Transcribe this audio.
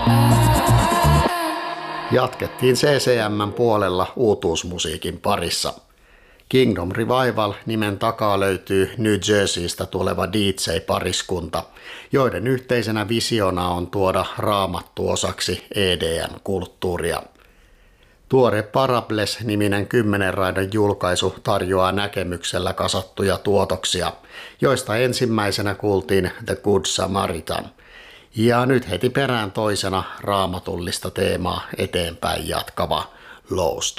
Jatkettiin CCM:n puolella uutuusmusiikin parissa. Kingdom Revival nimen takaa löytyy New Jerseystä tuleva DJ-pariskunta, joiden yhteisenä visiona on tuoda raamattu osaksi EDM-kulttuuria. Tuore Parables-niminen 10 raidan julkaisu tarjoaa näkemyksellä kasattuja tuotoksia, joista ensimmäisenä kuultiin The Good Samaritan. Ja nyt heti perään toisena raamatullista teemaa eteenpäin jatkava Lost